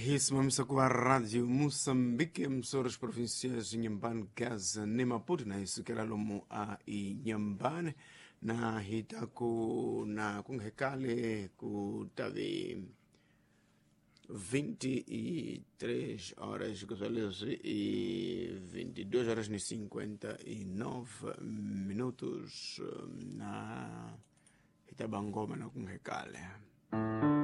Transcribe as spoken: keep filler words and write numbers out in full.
Hisimamisa kwa Radio Moçambique, emissoras provinciais de Inhambane, Gaza, nem Maputo, na isso que era lomo a Inhambane, na Hitaku, na Kungekale, ku tavi vinte e três horas, e vinte e duas horas e cinquenta e nove minutos na Hitabangoma, na Kungekale.